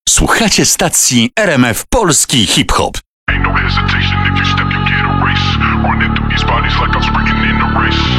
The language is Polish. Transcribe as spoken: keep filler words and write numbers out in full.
Słuchacie stacji R M F Polski Hip Hop. Ain't no hesitation, if you step you get a race. Running through these bodies like I'm sprinting in a race.